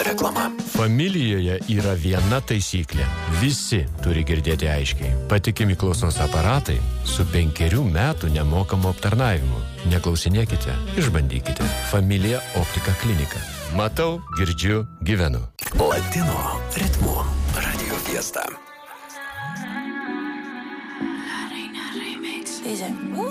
Reklama. Familijoje yra viena taisyklė. Visi turi girdėti aiškiai. Patikimi klausos aparatai su 5 metų nemokamu aptarnavimu. Neklausinėkite, išbandykite. Familija Optika klinika. Matau, girdžiu, gyvenu. Latino ritmu. Radio Fiesta. Dice,